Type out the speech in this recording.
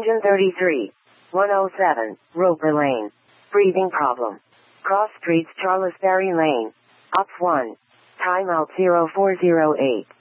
Engine 33. 107, Roper Lane. Breathing problem. Cross streets Charles Berry Lane. Up 1. Timeout 0408.